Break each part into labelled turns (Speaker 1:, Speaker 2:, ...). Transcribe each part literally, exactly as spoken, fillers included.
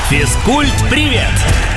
Speaker 1: Физкульт-привет!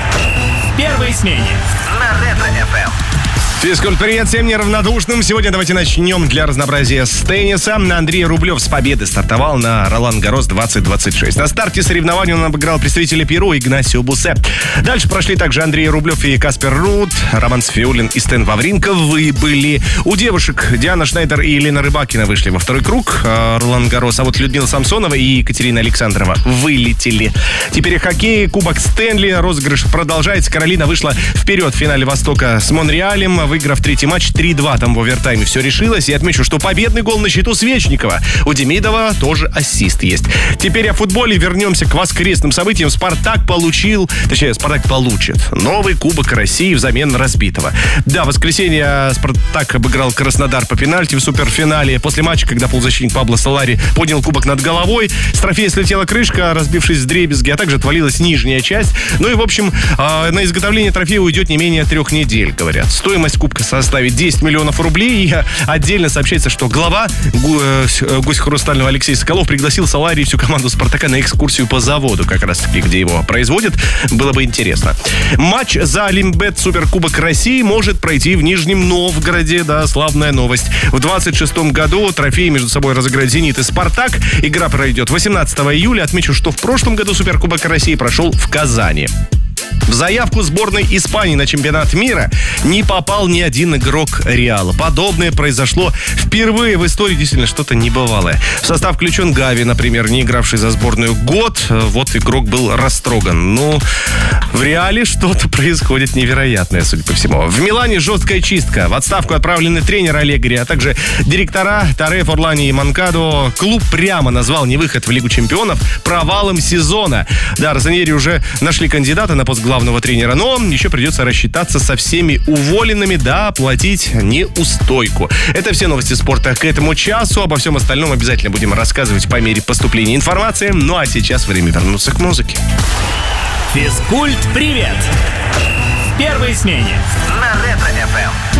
Speaker 1: В первой смене на Ретро-эф эм.
Speaker 2: Физкульт-привет всем неравнодушным. Сегодня давайте начнем для разнообразия с тенниса. Андрей Рублев с победы стартовал на Ролан-Гаррос двадцать двадцать шесть. На старте соревнований он обыграл представителя Перу Игнасио Бусе. Дальше прошли также Андрей Рублев и Каспер Руд, Роман Сфиулин и Стэн Вавринка выбыли. У девушек Диана Шнайдер и Елена Рыбакина вышли во второй круг Ролан-Гаррос, а вот Людмила Самсонова и Екатерина Александрова вылетели. Теперь хоккей, Кубок Стэнли, розыгрыш продолжается. Каролина вышла вперед в финале Востока с Монреалем, выиграв третий матч три-два, там в овертайме все решилось. И отмечу, что победный гол на счету Свечникова. У Демидова тоже ассист есть. Теперь о футболе вернемся к воскресным событиям. Спартак получил, точнее, Спартак получит новый Кубок России взамен разбитого. Да, в воскресенье Спартак обыграл Краснодар по пенальти в суперфинале. После матча, когда полузащитник Пабло Солари поднял кубок над головой, с трофея слетела крышка, разбившись в дребезги, а также отвалилась нижняя часть. Ну и, в общем, на изготовление трофея уйдет не менее трех недель, говорят. Стоимость кубка составит десять миллионов рублей. И отдельно сообщается, что глава гусь хрустального Алексей Соколов пригласил Солари и всю команду Спартака на экскурсию по заводу, как раз таки, где его производят. Было бы интересно. Матч за Олимбет Суперкубок России может пройти в Нижнем Новгороде. Да, славная новость. В двадцать шестом году трофеи между собой разыграют «Зенит» и «Спартак». Игра пройдет восемнадцатого июля. Отмечу, что в прошлом году Суперкубок России прошел в Казани. В заявку сборной Испании на чемпионат мира не попал ни один игрок Реала. Подобное произошло впервые в истории, действительно, что-то небывалое. В состав включен Гави, например, не игравший за сборную год. Вот игрок был растроган. Ну, в Реале что-то происходит невероятное, судя по всему. В Милане жесткая чистка. В отставку отправлены тренер Аллегри, а также директора Торе, Форлани и Манкадо. Клуб прямо назвал невыход в Лигу чемпионов провалом сезона. Да, Розаньери уже нашли кандидата на пост главного тренера, но еще придется рассчитаться со всеми уволенными, да, платить неустойку. Это все новости спорта к этому часу. Обо всем остальном обязательно будем рассказывать по мере поступления информации. Ну а сейчас время вернуться к музыке.
Speaker 1: Физкульт-привет! В первой смене на Ретро-эф эм.